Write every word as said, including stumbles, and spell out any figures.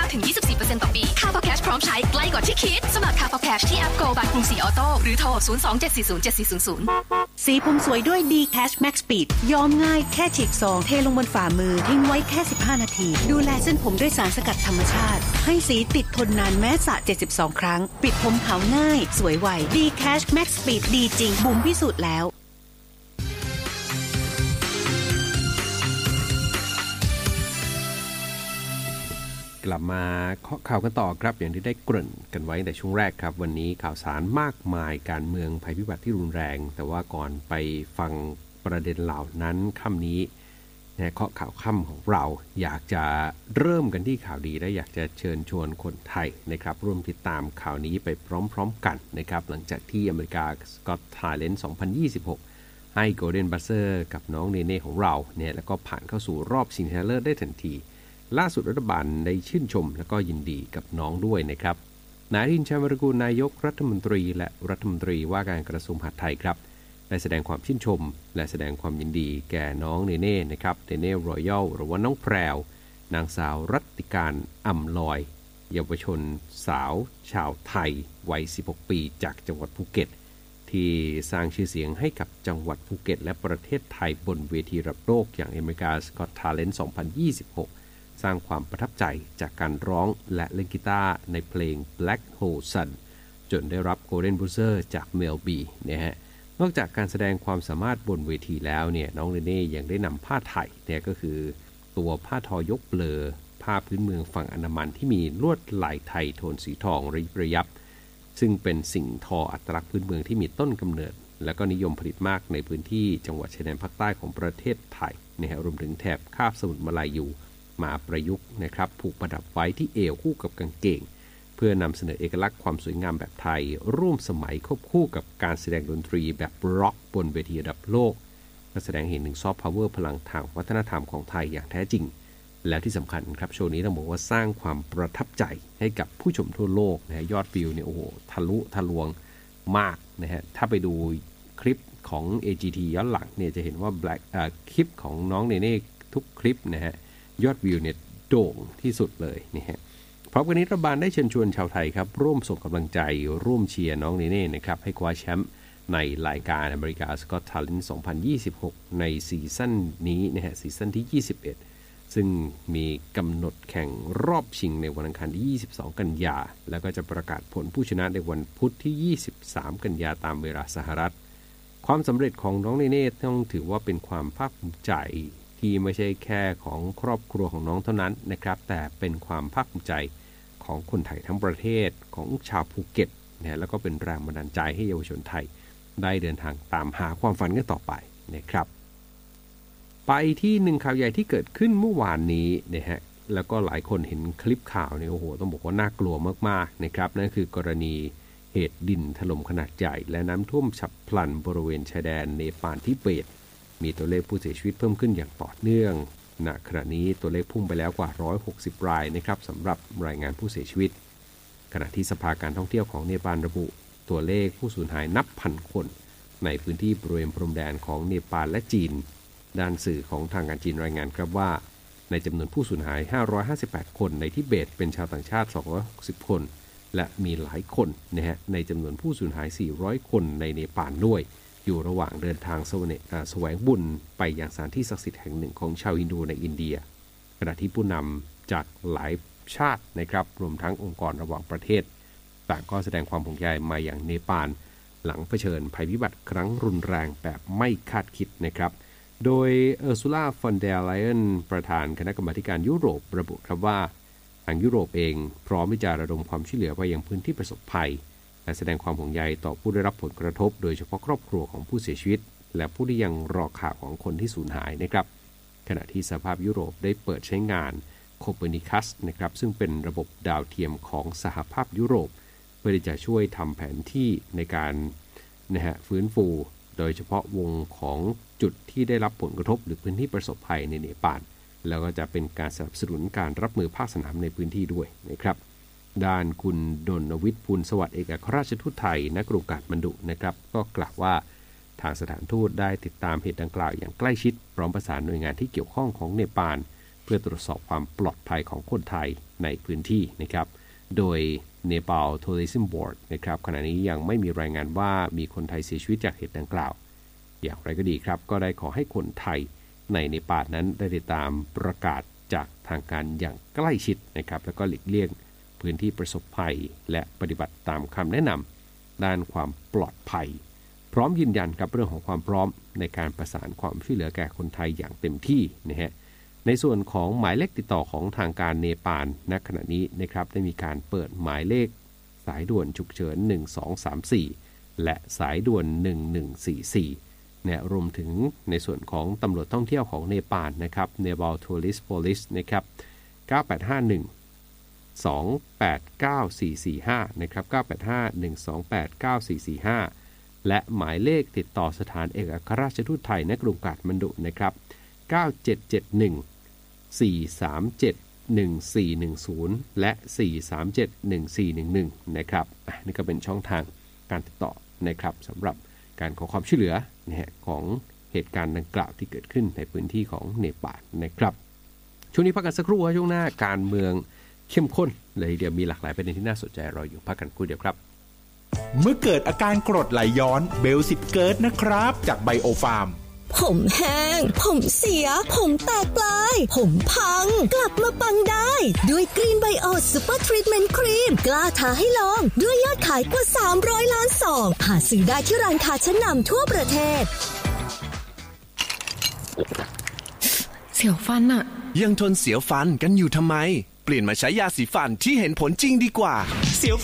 ถึง ยี่สิบสี่เปอร์เซ็นต์ ต่อปีค่า Podcast พร้อมใช้ใกล้กว่าที่คิดสมัครค่า Podcast ที่แอป Go บายกรุงศรีออโต้หรือโทรศูนย์ สอง เจ็ด สี่ ศูนย์ เจ็ด สี่ ศูนย์ ศูนย์สีผมสวยด้วย D Cash Max Speed ยอมง่ายแค่ฉีกซองเทลงบนฝ่ามือทิ้งไว้แค่สิบห้านาทีดูแลเส้นผมด้วยสารสกัดธรรมชาติให้สีติดทนนานแม้สระเจ็ดสิบสองครั้งปิดผมขาวง่ายสวยไว D Cash Max Speed ดีจริงบุ๋มพิสูจน์แล้วกลับมาเคาะข่าวกันต่อครับอย่างที่ได้เกริ่นกันไว้ในช่วงแรกครับวันนี้ข่าวสารมากมายการเมืองภัยพิบัติที่รุนแรงแต่ว่าก่อนไปฟังประเด็นเหล่านั้นค่ำนี้ในเคาะข่าวค่ำของเราอยากจะเริ่มกันที่ข่าวดีและอยากจะเชิญชวนคนไทยนะครับร่วมติดตามข่าวนี้ไปพร้อมๆกันนะครับหลังจากที่อเมริกา Got Talent สองพันยี่สิบหกให้ Golden Buzzer กับน้องเนเน่ของเราเนี่ยแล้วก็ผ่านเข้าสู่รอบชิงชนะเลิศได้ทันทีล่าสุดรัฐบาลได้ชื่นชมและก็ยินดีกับน้องด้วยนะครับนายอนุทิน ชาญวิรากูลนายกรัฐมนตรีและรัฐมนตรีว่าการกระทรวงมหาดไทยครับได้แสดงความชื่นชมและแสดงความยินดีแก่น้องเนเน่นะครับเนเน่รอยัลหรือว่าน้องแพรวนางสาวรัตติการอ่ำลอยเยาวชนสาวชาวไทยวัยสิบหกปีจากจังหวัดภูเก็ตที่สร้างชื่อเสียงให้กับจังหวัดภูเก็ตและประเทศไทยบนเวทีระดับโลกอย่าง America's Got Talent สองพันยี่สิบหกสร้างความประทับใจจากการร้องและเล่นกีตาร์ในเพลง Black Hole Sun จนได้รับ Golden Buzzer จาก Mel B นะฮะนอกจากการแสดงความสามารถบนเวทีแล้วเนี่ยน้องเนเน่ยังได้นำผ้าไทยเนี่ยก็คือตัวผ้าทอยกเบลอผ้าพื้นเมืองฝั่งอันดามันที่มีลวดลายไทยโทนสีทองระยิบระยับซึ่งเป็นสิ่งทออัตลักษณ์พื้นเมืองที่มีต้นกำเนิดและก็นิยมผลิตมากในพื้นที่จังหวัดชายแดนภาคใต้ของประเทศไทยนะฮะรวมถึงแถบคาบสมุทรมาลายูมาประยุกต์นะครับผูกประดับไว้ที่เอวคู่กับกางเกงเพื่อนำเสนอเอกลักษณ์ความสวยงามแบบไทยร่วมสมัยควบคู่กับการแสดงดนตรีแบบร็อกบนเวทีระดับโลกแสดงเห็นถึงซอฟต์พาวเวอร์พลังทางวัฒนธรรมของไทยอย่างแท้จริงและที่สำคัญครับโชว์นี้ต้องบอกว่าสร้างความประทับใจให้กับผู้ชมทั่วโลกนะฮะยอดวิวเนี่ยโอ้โหทะลุทะลวงมากนะฮะถ้าไปดูคลิปของ เอ จี ที ย้อนหลังเนี่ยจะเห็นว่า Black เอ่อคลิปของน้องเนเน่ทุกคลิปนะฮะยอดวิวเนี่ยโด่งที่สุดเลยนี่ฮะพร้อมกันนี้รัฐบาลได้เชิญชวนชาวไทยครับร่วมส่งกำลังใจร่วมเชียร์น้องเนเน่นะครับให้คว้าแชมป์ในรายการ America's Got Talent สองพันยี่สิบหกในซีซั่นนี้นะฮะซีซั่นที่ยี่สิบเอ็ดซึ่งมีกำหนดแข่งรอบชิงในวันอังคารที่ยี่สิบสองกันยาแล้วก็จะประกาศผลผู้ชนะในวันพุธที่ยี่สิบสามกันยาตามเวลาสหรัฐความสำเร็จของน้องเนเน่ต้องถือว่าเป็นความภาคภูมิใจที่ไม่ใช่แค่ของครอบครัวของน้องเท่านั้นนะครับแต่เป็นความภาคภูมิใจของคนไทยทั้งประเทศของชาวภูเก็ตนะแล้วก็เป็นแรงบันดาลใจให้เยาวชนไทยได้เดินทางตามหาความฝันกันต่อไปนะครับไปที่หนึ่งข่าวใหญ่ที่เกิดขึ้นเมื่อวานนี้นะฮะแล้วก็หลายคนเห็นคลิปข่าวเนี่ยโอ้โหต้องบอกว่าน่ากลัวมากๆนะครับนั่นคือกรณีเหตุดินถล่มขนาดใหญ่และน้ำท่วมฉับพลันบริเวณชายแดนเนปาลทิเบตมีตัวเลขผู้เสียชีวิตเพิ่มขึ้นอย่างต่อเนื่องณขณะนี้ตัวเลขพุ่งไปแล้วกว่าหนึ่งร้อยหกสิบรายนะครับสำหรับรายงานผู้เสียชีวิตขณะที่สภาการท่องเที่ยวของเนปาลระบุตัวเลขผู้สูญหายนับพันคนในพื้นที่บริเวณพรมแดนของเนปาลและจีนด้านสื่อของทางการจีนรายงานครับว่าในจำนวนผู้สูญหายห้าร้อยห้าสิบแปดคนในทิเบตเป็นชาวต่างชาติสองร้อยหกสิบคนและมีหลายคนนะฮะในจำนวนผู้สูญหายสี่ร้อยคนในเนปาลด้วยอยู่ระหว่างเดินทางแสวงบุญไปยังสถานที่ศักดิ์สิทธิ์แห่งหนึ่งของชาวฮินดูในอินเดียขณะที่ผู้นำจากหลายชาตินะครับรวมทั้งองค์กรระหว่างประเทศต่างก็แสดงความห่วงใยมาอย่างเนปาลหลังเผชิญภัยพิบัติครั้งรุนแรงแบบไม่คาดคิดนะครับโดยเออร์ซูล่าฟอนเดอร์ไลเอนประธานคณะกรรมาการยุโรประบุครับว่าทางยุโรปเองพร้อมที่จะระดมความช่วยเหลือไปยังพื้นที่ประสบภัยและแสดงความห่วงใยต่อผู้ได้รับผลกระทบโดยเฉพาะครอบครัวของผู้เสียชีวิตและผู้ที่ยังรอข่าวของคนที่สูญหายนะครับขณะที่สหภาพยุโรปได้เปิดใช้งานโคเปนิคัสนะครับซึ่งเป็นระบบดาวเทียมของสหภาพยุโรปเพื่อที่จะช่วยทำแผนที่ในการนะฮะฟื้นฟูโดยเฉพาะวงของจุดที่ได้รับผลกระทบหรือพื้นที่ประสบภัยในเนปาลแล้วก็จะเป็นการสนับสนุนการรับมือภาคสนามในพื้นที่ด้วยนะครับด้านคุณดลวิทย์ภูลสวัสดิ์เอกอัครราชทูตไทยณกรุงกาฐมานดุนะครับก็กล่าวว่าทางสถานทูตได้ติดตามเหตุดังกล่าวอย่างใกล้ชิดพร้อมประสานหน่วยงานที่เกี่ยวข้องของเนปาลพื่อตรวจสอบความปลอดภัยของคนไทยในพื้นที่นะครับโดย Nepal Tourism Board นะครับขณะนี้ยังไม่มีรายงานว่ามีคนไทยเสียชีวิตจากเหตุดังกล่าวอย่างไรก็ดีครับก็ได้ขอให้คนไทยในเนปาลนั้นได้ติดตามประกาศจากทางการอย่างใกล้ชิดนะครับแล้วก็หลีกเลี่ยงพื้นที่ประสบภัยและปฏิบัติตามคำแนะนำด้านความปลอดภัยพร้อมยืนยันกับเรื่องของความพร้อมในการประสานความช่วยเหลือแก่คนไทยอย่างเต็มที่นะฮะในส่วนของหมายเลขติดต่อของทางการเนปาลณขณะนี้นะครับได้มีการเปิดหมายเลขสายด่วนฉุกเฉินหนึ่งสองสามสี่และสายด่วนหนึ่งหนึ่งสี่สี่เนี่ยรวมถึงในส่วนของตำรวจท่องเที่ยวของเนปาลนะครับ Nepal Tourist Police นะครับเก้าแปดห้าหนึ่ง สองแปดเก้าสี่สี่ห้านะครับเก้าแปดห้า หนึ่งสองแปด เก้าสี่สี่ห้าและหมายเลขติดต่อสถานเอกอัครราชทูตไทยณกรุงกาฐมานดุนะครับเก้าเจ็ดเจ็ดหนึ่ง สี่สามเจ็ด หนึ่งสี่หนึ่งศูนย์และสี่สามเจ็ด หนึ่งสี่หนึ่งหนึ่งนะครับนี่ก็เป็นช่องทางการติดต่อนะครับสำหรับการขอความช่วยเหลือนะฮะของเหตุการณ์ดังกล่าวที่เกิดขึ้นในพื้นที่ของเนปาลนะครับช่วงนี้พักกันสักครู่ช่วงหน้าการเมืองเข้มข้นเลยเดี๋ยวมีหลากหลายประเด็นที่น่าสนใจรออยู่พักกันครู่เดียวครับเมื่อเกิดอาการกรดไหลย้อนเบลสิบเกิร์ตนะครับจากไบโอฟาร์มผมแห้งผมเสียผมแตกปลายผมพังกลับมาปังได้ด้วยกรีนไบโอซูเปอร์ทรีทเมนต์ครีมกล้าท้าให้ลองด้วยยอดขายกว่าสามร้อยล้านซองหาซื้อได้ที่ร้านค้าชั้นนำทั่วประเทศเสียวฟันอะยังทนเสียวฟันกันอยู่ทำไมเปลี่ยนมาใช้ยาสีฟันที่เห็นผลจริงดีกว่าเสียว